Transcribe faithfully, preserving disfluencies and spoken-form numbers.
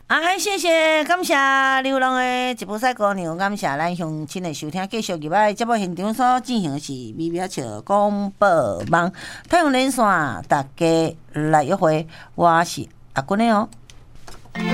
啊，谢谢，感谢流浪的吉普赛姑娘，感谢咱乡亲的收听，继续入来节目现场所进行的是微微笑广播网太阳连线，大家来约会，我是阿君的哦。